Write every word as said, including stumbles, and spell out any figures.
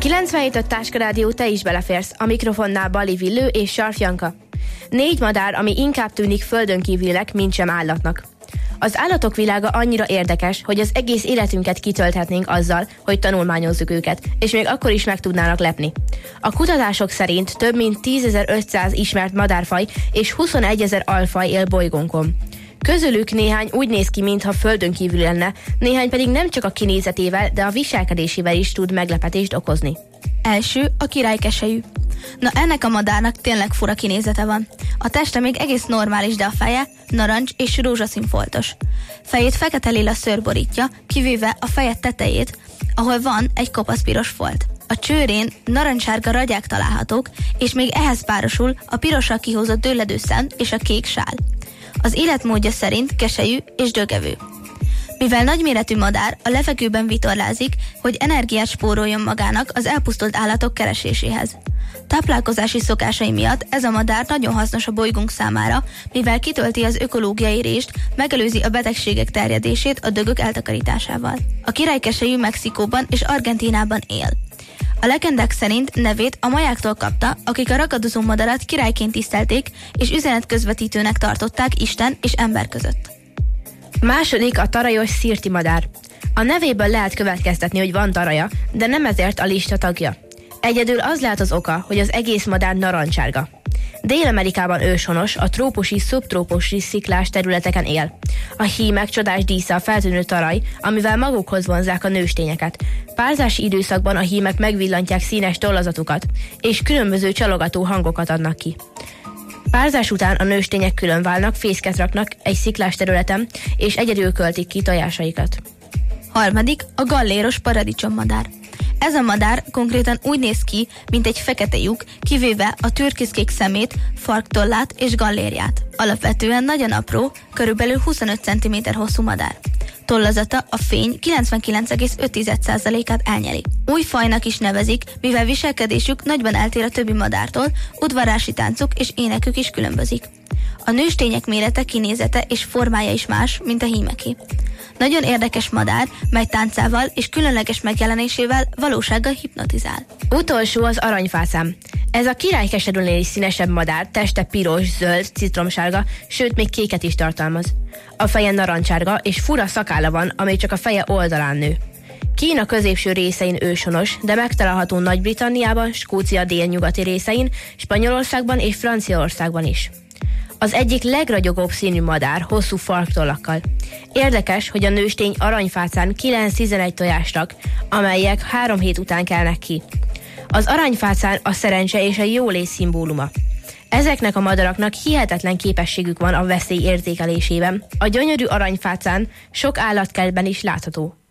kilencvenhét öt Táska Rádió, te is beleférsz, a mikrofonnál Bali Villő és Sarf Janka. Négy madár, ami inkább tűnik földön kívülinek, mint sem állatnak. Az állatok világa annyira érdekes, hogy az egész életünket kitölthetnénk azzal, hogy tanulmányozzuk őket, és még akkor is meg tudnának lepni. A kutatások szerint több mint tízezer-ötszáz ismert madárfaj és huszonegyezer alfaj él bolygónkon. Közülük néhány úgy néz ki, mintha földön kívül lenne, néhány pedig nem csak a kinézetével, de a viselkedésével is tud meglepetést okozni. Első a királykeselyű. Na, ennek a madárnak tényleg fura kinézete van. A teste még egész normális, de a feje narancs és rózsaszín foltos. Fejét fekete-lila szőr borítja, kivéve a feje tetejét, ahol van egy kopaszpiros folt. A csőrén narancssárga ragyák találhatók, és még ehhez párosul a pirossal kihúzott dőledő szem és a kék sál. Az életmódja szerint keselyű és dögevő. Mivel nagyméretű madár, a levegőben vitorlázik, hogy energiát spóroljon magának az elpusztult állatok kereséséhez. Táplálkozási szokásai miatt ez a madár nagyon hasznos a bolygónk számára, mivel kitölti az ökológiai rést, megelőzi a betegségek terjedését a dögök eltakarításával. A királykeselyű Mexikóban és Argentínában él. A legendák szerint nevét a majáktól kapta, akik a ragadozó madarat királyként tisztelték és üzenetközvetítőnek tartották Isten és ember között. Második a tarajos szirti madár. A nevéből lehet következtetni, hogy van taraja, de nem ezért a lista tagja. Egyedül az lehet az oka, hogy az egész madár narancssárga. Dél-Amerikában őshonos, a trópusi, szubtrópusi sziklás területeken él. A hímek csodás dísze a feltűnő taraj, amivel magukhoz vonzzák a nőstényeket. Párzási időszakban a hímek megvillantják színes tollazatukat, és különböző csalogató hangokat adnak ki. Párzás után a nőstények külön válnak, fészket raknak egy sziklás területen, és egyedül költik ki tojásaikat. Harmadik a galléros paradicsommadár. Ez a madár konkrétan úgy néz ki, mint egy fekete lyuk, kivéve a türkiszkék szemét, farktollát és gallérját. Alapvetően nagyon apró, körülbelül huszonöt centiméter hosszú madár. Tollazata a fény kilencvenkilenc egész öt százalékát elnyeli. Új fajnak is nevezik, mivel viselkedésük nagyban eltér a többi madártól, udvarási táncuk és énekük is különbözik. A nőstények mérete, kinézete és formája is más, mint a hímeké. Nagyon érdekes madár, mely táncával és különleges megjelenésével valósággal hipnotizál. Utolsó az aranyfászám. Ez a királykeserűnél is színesebb madár, teste piros, zöld, citromsárga, sőt még kéket is tartalmaz. A feje narancsárga és fura szakálla van, amely csak a feje oldalán nő. Kína középső részein őshonos, de megtalálható Nagy-Britanniában, Skócia délnyugati részein, Spanyolországban és Franciaországban is. Az egyik legragyogóbb színű madár, hosszú farktollakkal. Érdekes, hogy a nőstény aranyfácán kilenc-tizenegy tojást rak, amelyek három hét után kelnek ki. Az aranyfácán a szerencse és a jólét szimbóluma. Ezeknek a madaraknak hihetetlen képességük van a veszély érzékelésében. A gyönyörű aranyfácán sok állatkertben is látható.